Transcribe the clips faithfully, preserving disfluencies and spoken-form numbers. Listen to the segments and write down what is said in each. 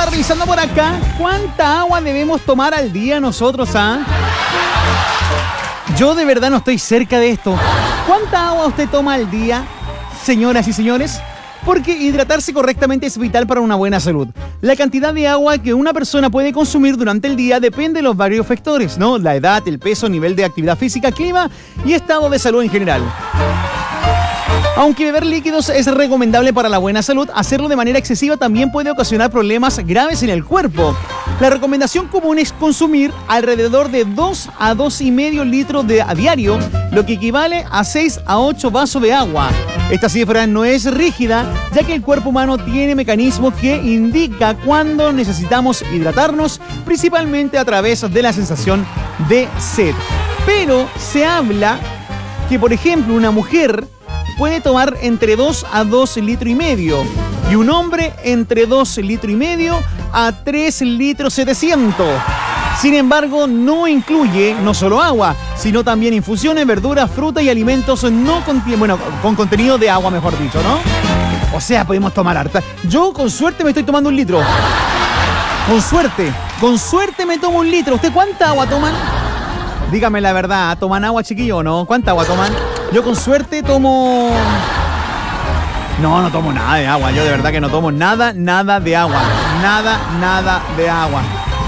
revisando por acá. ¿Cuánta agua debemos tomar al día nosotros, ah? Yo de verdad no estoy cerca de esto. ¿Cuánta agua usted toma al día, señoras y señores? Porque hidratarse correctamente es vital para una buena salud. La cantidad de agua que una persona puede consumir durante el día depende de los varios factores, ¿no? La edad, el peso, nivel de actividad física, clima y estado de salud en general. Aunque beber líquidos es recomendable para la buena salud, hacerlo de manera excesiva también puede ocasionar problemas graves en el cuerpo. La recomendación común es consumir alrededor de dos a dos y medio litros de, a diario, lo que equivale a seis a ocho vasos de agua. Esta cifra no es rígida, ya que el cuerpo humano tiene mecanismos que indican cuándo necesitamos hidratarnos, principalmente a través de la sensación de sed. Pero se habla que, por ejemplo, una mujer puede tomar entre dos a dos litros y medio y un hombre entre dos litros y medio a tres litros setecientos. Sin embargo, no incluye no solo agua, sino también infusiones, verduras, frutas y alimentos no con, bueno, con contenido de agua, mejor dicho, ¿no? O sea, podemos tomar harta. Yo con suerte me estoy tomando un litro. Con suerte, con suerte me tomo un litro. ¿Usted cuánta agua toman? Dígame la verdad, ¿toman agua, chiquillo, o no? ¿Cuánta agua toman? Yo con suerte tomo... No, no tomo nada de agua. Yo de verdad que no tomo nada, nada de agua. Nada, nada de agua.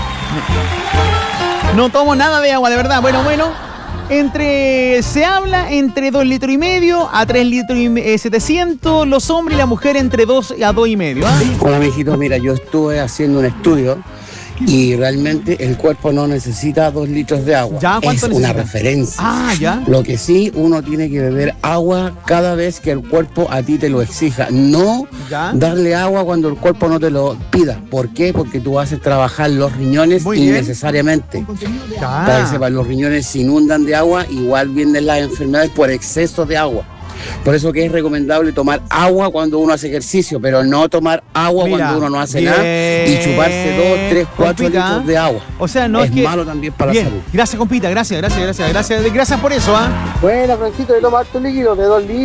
No tomo nada de agua, de verdad. Bueno, bueno. Entre... Se habla entre dos litros y medio a tres litros y eh, setecientos. Los hombres y la mujer entre dos a dos y medio. ¿Ah? Hola, mijito. Mira, yo estuve haciendo un estudio y realmente el cuerpo no necesita dos litros de agua. ¿Ya? ¿Cuánto es necesita? Una referencia. Ah, ya. Lo que sí, uno tiene que beber agua cada vez que el cuerpo a ti te lo exija. No ¿Ya? darle agua cuando el cuerpo no te lo pida. ¿Por qué? Porque tú haces trabajar los riñones Muy bien. innecesariamente. Ya. Para que sepan, los riñones se inundan de agua, igual vienen las enfermedades por exceso de agua. Por eso que es recomendable tomar agua cuando uno hace ejercicio, pero no tomar agua Mira, cuando uno no hace bien, nada y chuparse dos, tres, cuatro compita. litros de agua. O sea, no es, es que... malo también para Bien, la salud. gracias, compita, gracias, gracias, gracias, gracias, gracias por eso, ¿ah? Bueno, Francisco, yo tomo harto líquido de dos litros.